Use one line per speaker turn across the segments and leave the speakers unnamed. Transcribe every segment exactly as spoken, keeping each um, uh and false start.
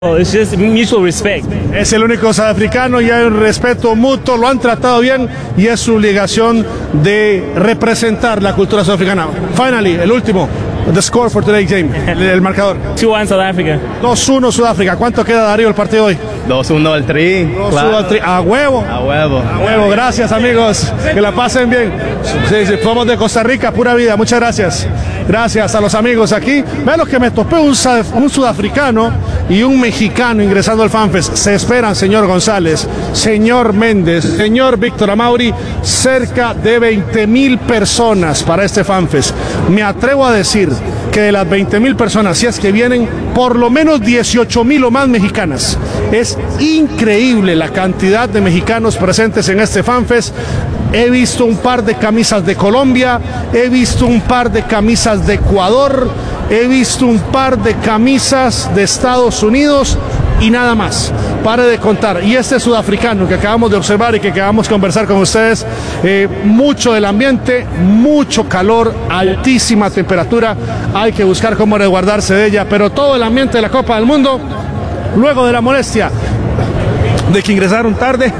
It's just mutual respect.
Es el único sudafricano y hay un respeto mutuo, lo han tratado bien y es su obligación de representar la cultura sudafricana. Finally, el último, the score for today's game, el, el marcador.
two one South Africa.
dos uno Sudáfrica. ¿Cuánto queda, Darío, el partido hoy?
dos uno al tri.
dos uno al tri. A huevo.
A huevo.
A huevo, gracias amigos, que la pasen bien. Sí, sí, somos de Costa Rica, pura vida, muchas gracias. Gracias a los amigos aquí. Vean lo que me topé, un, un sudafricano y un mexicano ingresando al FanFest. Se esperan, señor González, señor Méndez, señor Víctor Amauri, cerca de veinte mil personas para este FanFest. Me atrevo a decir que de las veinte mil personas, si es que vienen, por lo menos dieciocho mil o más mexicanas. Es increíble la cantidad de mexicanos presentes en este FanFest. He visto un par de camisas de Colombia, he visto un par de camisas de Ecuador, he visto un par de camisas de Estados Unidos y nada más. Pare de contar. Y este sudafricano que acabamos de observar y que acabamos de conversar con ustedes, eh, mucho del ambiente, mucho calor, altísima temperatura, hay que buscar cómo resguardarse de ella, pero todo el ambiente de la Copa del Mundo, luego de la molestia de que ingresaron tarde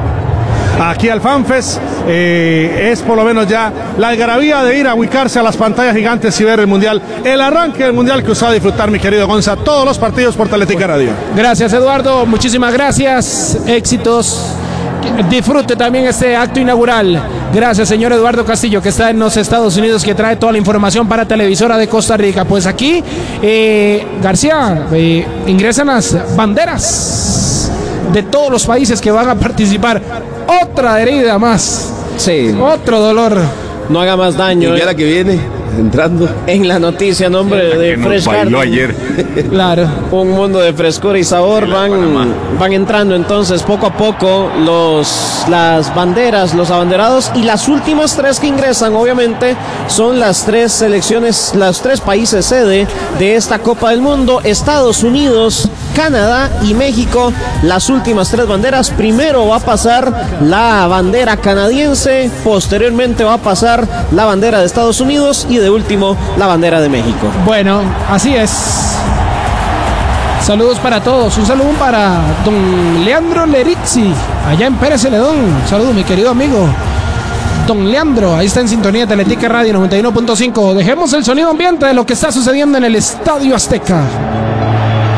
aquí al FanFest, eh, es por lo menos ya la algarabía de ir a ubicarse a las pantallas gigantes y ver el Mundial, el arranque del Mundial que usted va a disfrutar, mi querido Gonza, todos los partidos por Teletica Radio.
Gracias, Eduardo, muchísimas gracias, éxitos, disfrute también este acto inaugural. Gracias, señor Eduardo Castillo, que está en los Estados Unidos, que trae toda la información para Televisora de Costa Rica. Pues aquí, eh, García, eh, ingresan las banderas de todos los países que van a participar. Otra herida más.
Sí.
Otro dolor.
No haga más daño.
Y ya la que viene, entrando.
En la noticia, nombre de Fresh Garden.
ayer.
Claro.
Un mundo de frescura y sabor. Van, van entrando entonces poco a poco los, las banderas, los abanderados. Y las últimas tres que ingresan, obviamente, son las tres selecciones, los tres países sede de esta Copa del Mundo. Estados Unidos, Canadá y México, las últimas tres banderas. Primero va a pasar la bandera canadiense, posteriormente va a pasar la bandera de Estados Unidos y de último la bandera de México.
Bueno, así es. Saludos para todos. Un saludo para don Leandro Lerixi, allá en Pérez Celedón. Saludos, mi querido amigo don Leandro. Ahí está en sintonía de Teletica Radio noventa y uno punto cinco. Dejemos el sonido ambiente de lo que está sucediendo en el Estadio Azteca.